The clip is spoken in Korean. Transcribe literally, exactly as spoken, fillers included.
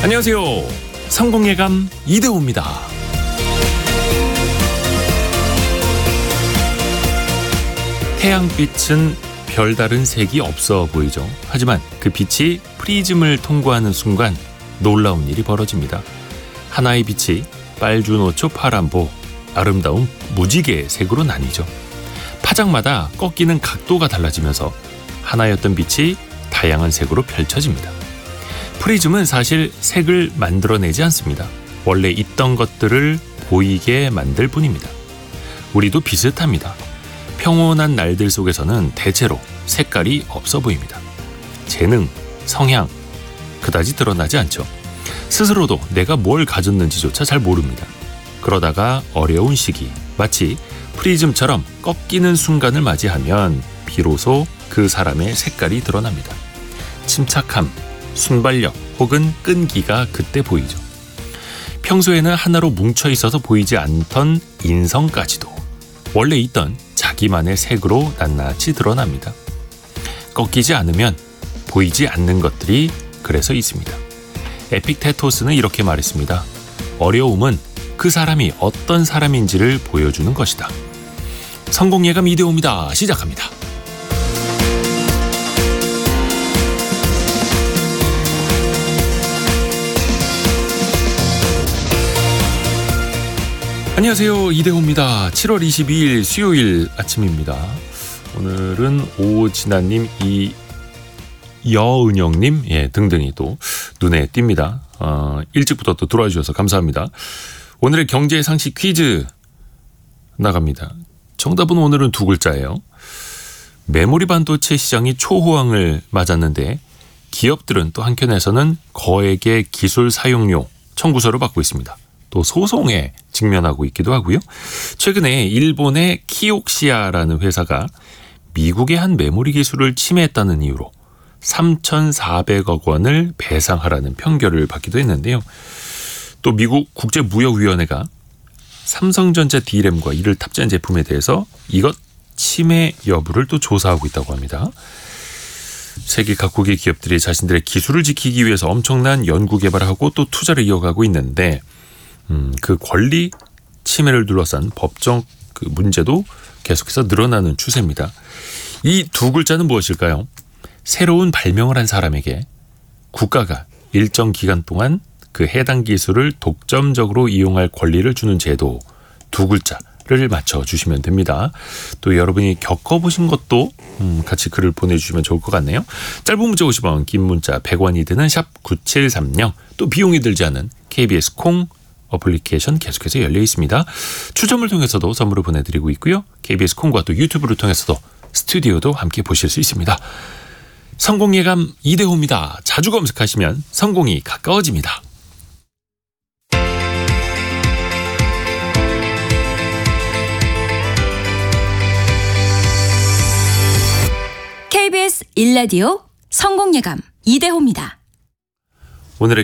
안녕하세요. 성공예감 이대호입니다. 태양빛은 별다른 색이 없어 보이죠. 하지만 그 빛이 프리즘을 통과하는 순간 놀라운 일이 벌어집니다. 하나의 빛이 빨주노초 파란보, 아름다운 무지개 색으로 나뉘죠. 파장마다 꺾이는 각도가 달라지면서 하나였던 빛이 다양한 색으로 펼쳐집니다. 프리즘은 사실 색을 만들어내지 않습니다. 원래 있던 것들을 보이게 만들 뿐입니다. 우리도 비슷합니다. 평온한 날들 속에서는 대체로 색깔이 없어 보입니다. 재능, 성향, 그다지 드러나지 않죠. 스스로도 내가 뭘 가졌는지조차 잘 모릅니다. 그러다가 어려운 시기, 마치 프리즘처럼 꺾이는 순간을 맞이하면 비로소 그 사람의 색깔이 드러납니다. 침착함, 순발력 혹은 끈기가 그때 보이죠. 평소에는 하나로 뭉쳐 있어서 보이지 않던 인성까지도 원래 있던 자기만의 색으로 낱낱이 드러납니다. 꺾이지 않으면 보이지 않는 것들이 그래서 있습니다. 에픽테토스는 이렇게 말했습니다. 어려움은 그 사람이 어떤 사람인지를 보여주는 것이다. 성공예감 이대호입니다. 시작합니다. 안녕하세요. 이대호입니다. 칠월 이십이일 수요일 아침입니다. 오늘은 오진아님, 이여은영님 예, 등등이 또 눈에 띕니다. 어, 일찍부터 또 들어와 주셔서 감사합니다. 오늘의 경제 상식 퀴즈 나갑니다. 정답은 오늘은 두 글자예요. 메모리 반도체 시장이 초호황을 맞았는데 기업들은 또 한켠에서는 거액의 기술 사용료 청구서를 받고 있습니다. 또 소송에 직면하고 있기도 하고요. 최근에 일본의 키옥시아라는 회사가 미국의 한 메모리 기술을 침해했다는 이유로 삼천사백억 원을 배상하라는 판결을 받기도 했는데요. 또 미국 국제무역위원회가 삼성전자 디램과 이를 탑재한 제품에 대해서 이것 침해 여부를 또 조사하고 있다고 합니다. 세계 각국의 기업들이 자신들의 기술을 지키기 위해서 엄청난 연구 개발하고 또 투자를 이어가고 있는데 음, 그 권리 침해를 둘러싼 법적 그 문제도 계속해서 늘어나는 추세입니다. 이 두 글자는 무엇일까요? 새로운 발명을 한 사람에게 국가가 일정 기간 동안 그 해당 기술을 독점적으로 이용할 권리를 주는 제도, 두 글자를 맞춰주시면 됩니다. 또 여러분이 겪어보신 것도 음, 같이 글을 보내주시면 좋을 것 같네요. 짧은 문자 오십 원, 긴 문자 백 원이 드는 샵 구칠삼공, 또 비용이 들지 않은 케이비에스 콩 어플리케이션 계속해서 열려 있습니다. 추첨을 통해서도 선물을 보내드리고 있고요. 케이비에스 콩과 또 유튜브를 통해서도 스튜디오도 함께 보실 수 있습니다. 성공예감 이대호입니다. 자주 검색하시면 성공이 가까워집니다. 케이비에스 일 라디오 성공예감 이대호입니다.